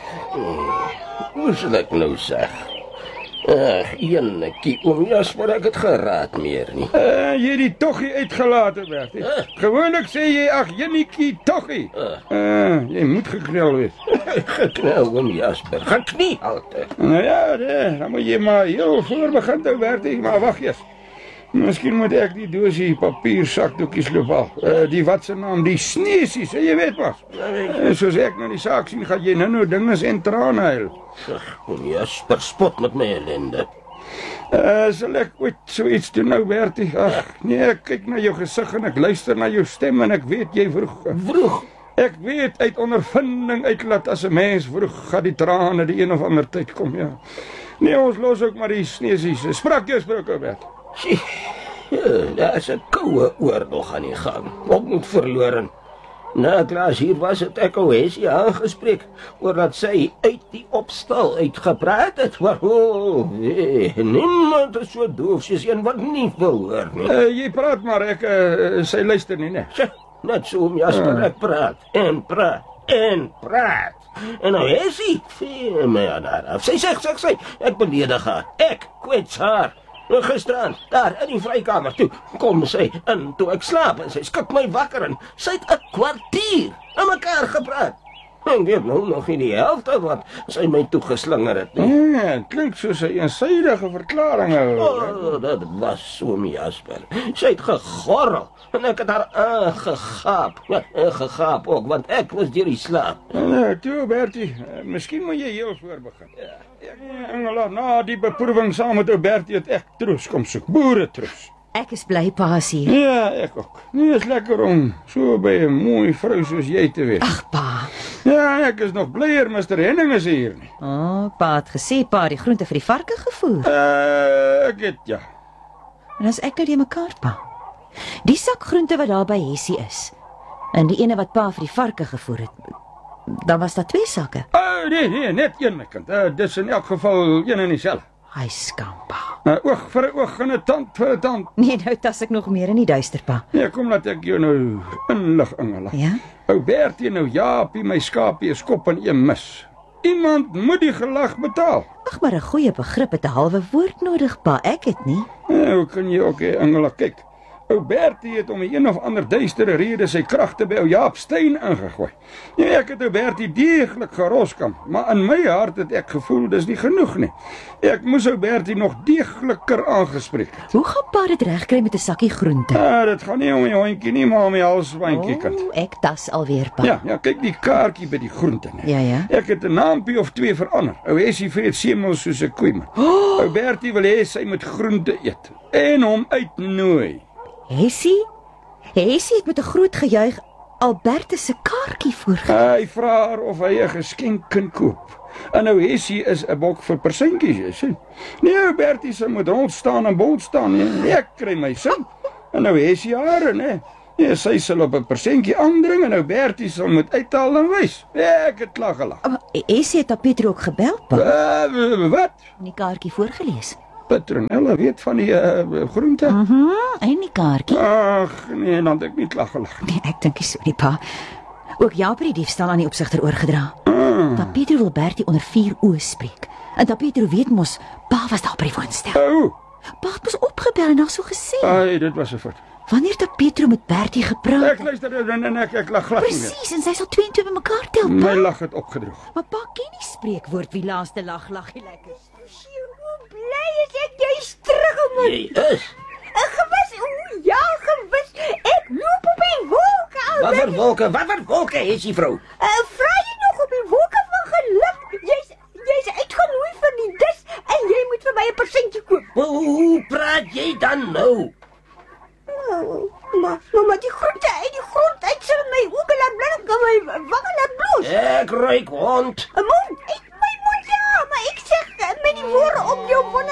Hoe sal ek nou sê? Eenetjie, oom Jasper, ek het geraad meer nie. Jy het die toggie uitgelaat, Bertie. Gewoonlik sê jy, ag, Jennikie, toggie. Jy moet geknel wees. Geknel, oom Jasper. Geknie altyd. Nou ja, dan moet jy maar heel voor begin te Bertie, maar wag eers. Miskien moet ek die doosie papier sakdoekies loop al. Die wat se naam, die sneesies, jy weet pas. Soos ek nou die saak sien, gaan jy nou dinges en trane huil. Oom Jasper, spot met my ellende. Sal ek ooit zoiets doen nou, Bertie? Ag, nee, ek kyk na jou gesig en ek luister na jou stem en ek weet jy vroeg. Ek weet uit ondervinding uitlaat as 'n mens vroeg gaan die trane die een of ander tyd kom, ja. Nee, ons los ook maar die sneesies. Sprak jou sprake, Bertie. Daar is 'n koue oorlog aan die gang. Ook moet verloren. Na Klaas hier was het ek Oesie aangespreek oor dat sy uit die opstal uitgepraat het. Maar niemand is so doof soos een wat nie wil hoor nie. Jy praat maar, sy luister nie, né? Net so, oom Jasper, ek praat en praat en praat. En Oesie, my aan haar af. Sy sê, ek beledig haar, ek kwets haar. Gisteraan, daar in die vrykamer toe, kom sy in toe ek slaap en sy skik my wakker en sy het 'n kwartier aan mekaar gepraat. Ek weet nou nog nie die helfte wat sy my toegeslinger het nie. Ja, het klink soos 'n eensydige verklaring. Dat was oom Jasper. Sy het gegorrel en ek het haar aangegaap. Ja, gegaap ook, want ek was deur die slaap. Toe, Bertie, miskien moet jy heel voor begin. Engela, na die beproeving saam met ou Bertie het ek troos kom soek, boeretroos. Ek is bly pa is hier. Ja, ek ook. Nee, is lekker om so by 'n mooi vrou soos jy te wees. Ag pa. Ja, ek is nog blyer Mr. Henning is hier nie. Pa het gesê pa het die groente vir die varke gevoer. Ek het ja. En as ek nou die mekaar pa. Die sak groente wat daar by Hessie is. En die ene wat pa vir die varke gevoer het. Dan was daar 2 sakke. Nee, net een kind. Dis in elk geval een en dieselfde. Hy skampa. Oog vir 'n oog en 'n tand vir 'n tand. Nee, nou tas ek nog meer in die duister, pa. Nee, kom laat ek jou nou inlig, Engela. Ja? Ou Bertie nou Jaapie, my skaapie is kop en een mis. Iemand moet die gelag betaal. Ag, maar 'n goeie begrip het 'n halwe woord nodig, pa. Ek het nie. Hoe kan jy ook, Engela, kyk. Ou Bertie het om 'n een of ander duistere rede sy kragte by ou Jaap Steyn ingegooi. Nee, ek het ou Bertie deeglik geroskam, maar in my hart het ek gevoel dis nie genoeg nie. Ek moes ou Bertie nog deegliker aangespreek het. Hoe gaan pa dit regkry met 'n sakkie groente? Dit gaan nie om die hondjie nie, maar om die halsbandjie kind. Ek tas alweer, pa. Ja, kyk die kaartjie by die groente, né? Ja. Ek het 'n naampie of 2 verander. Ou Hessie vreet semels soos 'n koei. Ou Bertie wil hê sy moet groente eet en hom uitnooi. Hessie het met 'n groot gejuig Albertus se kaartjie voorgegee. Hy vra haar of hy 'n geskenk kan koop. En nou Hessie is 'n bok vir persentjies, jy sien. Nee, Bertie se moet rond staan en bol staan, nee. Ek kry my sin. En nou Hessie haar, né? Nee, sy sal op 'n persentjie aandring en nou Bertie sal moet uithaal en wys. Ek het klaar gelag. Hessie het Petro ook gebel, pa. Wat? Die kaartjie voorgeles. Petronella weet van die groente. En die kaartjie. Ag, nee, dan het ek nie klaar gelag. Nee, ek dink nie so nie, pa. Ook Jaap het die diefstal aan die opsigter oorgedra. Dat Petro wil Bertie onder 4 oë spreek. En dat Petro weet mos, pa was daar by die woonstel. Pa het mos opgebel en dan so gesê. Dit was 'n fout. Wanneer het Petro met Bertie gepraat? Ek luister en ek lag glad nie meer. Presies, en sy sal 2 en 2 bymekaar tel, pa. My lag het opgedroog. Maar pa ken die spreekwoord wie laaste lag die lekkerste. Bly is ek jy's teruggekom. Jy is? Gewis, gewis. Ek loop op die wolke al. Wat vir wolke is die vrou? Vra jy nog op die wolke van geluk? Jy's uitgenooi vir die dis en jy moet vir my 'n persentjie koop. Hoe praat jy dan nou? Maar die groente uit die grond uit sal my oë laat blink en my wange laat bloos. Ek ruik hond. 'n Mond, uit my mond, ja, maar ek sê met die woorde op jou mond